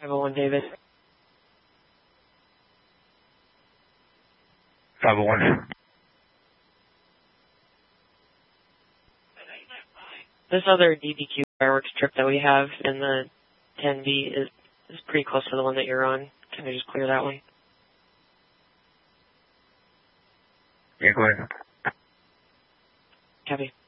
501 David. 501. This other DBQ fireworks trip that we have in the 10B is pretty close to the one that you're on. Can I just clear that one? Yeah, go ahead. Copy.